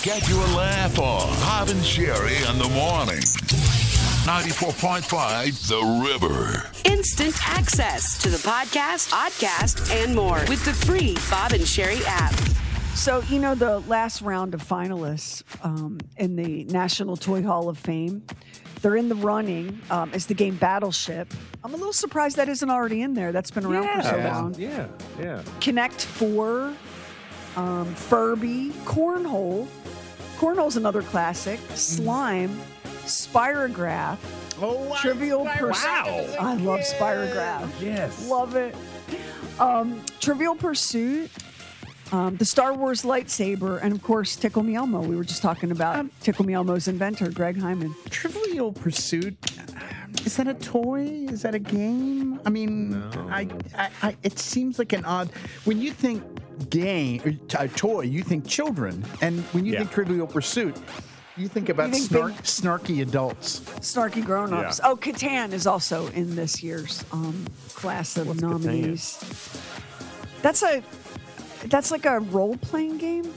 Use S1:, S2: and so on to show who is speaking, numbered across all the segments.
S1: Get your laugh on. Bob and Sherry in the morning. 94.5 The River.
S2: Instant access to the podcast, podcast, and more with the free Bob and Sherry app.
S3: So, the last round of finalists in the National Toy Hall of Fame, they're in the running is the game Battleship. I'm a little surprised that isn't already in there. That's been around for so long.
S4: Yeah.
S3: Connect 4, Furby, Cornhole. Cornhole's another classic. Slime, Spirograph.
S5: Oh, wow.
S3: Trivial Pursuit.
S5: Wow.
S3: I love Spirograph.
S4: Yes.
S3: Love it. Trivial Pursuit. The Star Wars lightsaber, and of course, Tickle Me Elmo. We were just talking about Tickle Me Elmo's inventor, Greg Hyman.
S5: Trivial Pursuit. Is that a toy? Is that a game? I mean,
S4: No.
S5: it seems like an odd. When you think game, or toy, you think children, and when you think Trivial Pursuit, you think about
S3: You think
S5: snarky adults.
S3: Snarky grown-ups.
S4: Yeah.
S3: Oh, Catan is also in this year's class of
S4: What's
S3: nominees. That's like a role-playing game.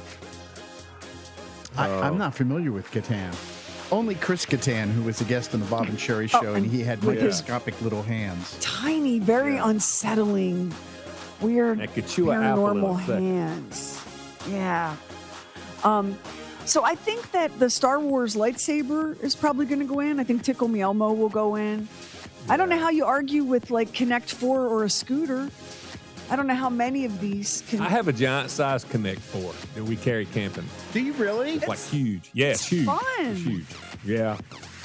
S5: I'm not familiar with Catan. Only Chris Catan, who was a guest on the Bob and Sherry show, and he had
S3: with his
S5: microscopic little hands.
S3: Tiny, very unsettling, weird,
S4: That could chew an apple in a
S3: paranormal
S4: second.
S3: hands. Yeah. So I think that the Star Wars lightsaber is probably going to go in. I think Tickle Me Elmo will go in. I don't know how you argue with like Connect 4 or a scooter. I don't know how many of these can.
S4: I have a giant size Connect 4 that we carry camping.
S5: Do you really?
S4: It's like huge. Yeah, it's huge.
S3: fun.
S4: It's huge. Yeah,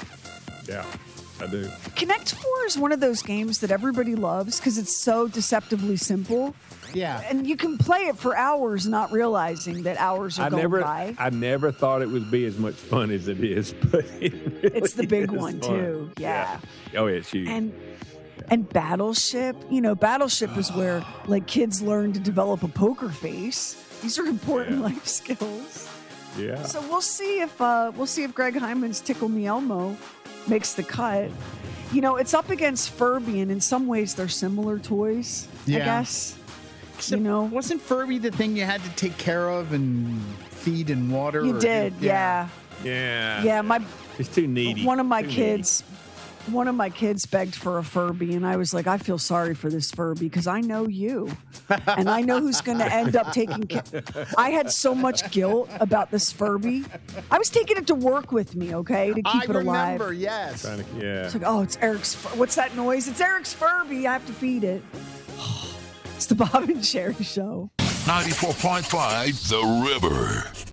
S4: I do.
S3: Connect 4 is one of those games that everybody loves because it's so deceptively simple.
S5: Yeah.
S3: And you can play it for hours not realizing that hours are going by.
S4: I never thought it would be as much fun as it is, but it really
S3: It's the big
S4: is
S3: one,
S4: fun.
S3: too. Yeah.
S4: Oh, yeah, it's huge.
S3: And Battleship, Battleship is where like kids learn to develop a poker face. These are important life skills.
S4: yeah.
S3: So we'll see if Greg Hyman's Tickle Me Elmo makes the cut. It's up against Furby, and in some ways they're similar toys. I
S5: Yeah.
S3: guess.
S5: Except, wasn't Furby the thing you had to take care of and feed and water?
S3: You did, yeah.
S4: yeah.
S3: Yeah,
S4: It's too needy.
S3: One of my
S4: Too
S3: kids begged for a Furby, and I was like, I feel sorry for this Furby because I know you, and I know who's going to end up taking care. I had so much guilt about this Furby. I was taking it to work with me, okay, to keep it alive.
S5: remember, yes.
S4: Yeah.
S3: It's like, oh, it's Eric's. What's that noise? It's Eric's Furby. I have to feed it. It's the Bob and Sherry Show.
S1: 94.5 The River.